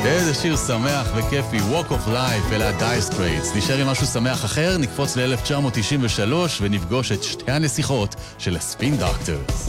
איזה שיר שמח וכיפי, Walk of Life, אלה ה-Dire Straits. נשאר עם משהו שמח אחר, נקפוץ ל-1993 ונפגוש את שתי הנסיכות של הספין דוקטורס.